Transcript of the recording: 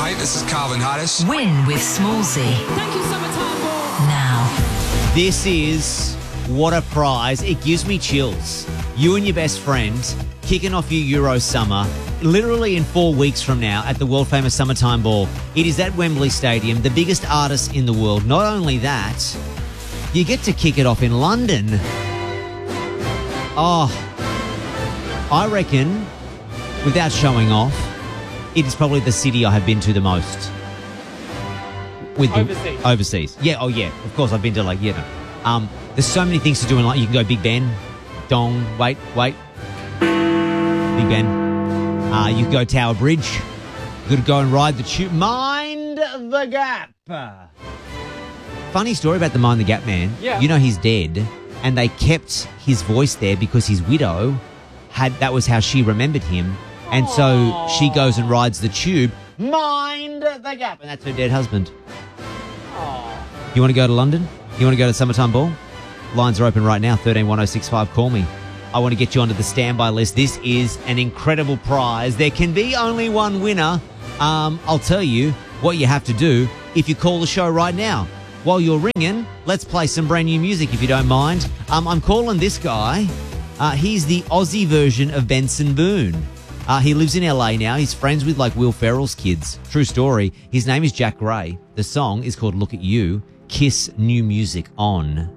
mate. This is Calvin Harris. Win with Smallsy. Thank you, Summertime Ball. Now. This is what a prize. It gives me chills. You and your best friend kicking off your Euro summer literally in 4 weeks from now at the world famous Summertime Ball. It is at Wembley Stadium, the biggest artist in the world. Not only that, you get to kick it off in London. Oh, I reckon, without showing off, it is probably the city I have been to the most. Overseas. Yeah, oh yeah. Of course, I've been to there's so many things to do in London. You can go Big Ben, Dong, wait. Big Ben. You can go Tower Bridge. You could go and ride the tube. Mind the Gap. Funny story about the Mind the Gap man. Yeah. You know he's dead, and they kept his voice there because his widow that was how she remembered him. And so she goes and rides the tube. Mind the Gap. And that's her dead husband. You want to go to London? You want to go to Summertime Ball? Lines are open right now, 131065. Call me. I want to get you onto the standby list. This is an incredible prize. There can be only one winner. I'll tell you what you have to do if you call the show right now. While you're ringing, let's play some brand new music if you don't mind. I'm calling this guy. He's the Aussie version of Benson Boone. He lives in LA now. He's friends with Will Ferrell's kids. True story. His name is Jack Gray. The song is called Look at You. Kiss new music on